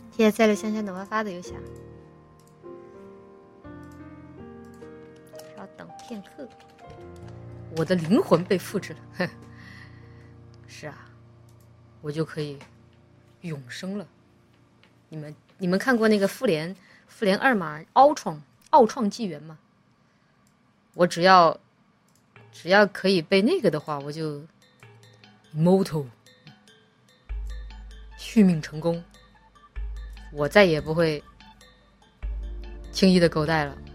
谢谢菜六香香的发的邮箱。稍等片刻，我的灵魂被复制了。是啊，我就可以永生了。你们看过那个复联2吗？奥创纪元吗？我只要可以被那个的话，我就 immortal 续命成功，我再也不会轻易的狗带了。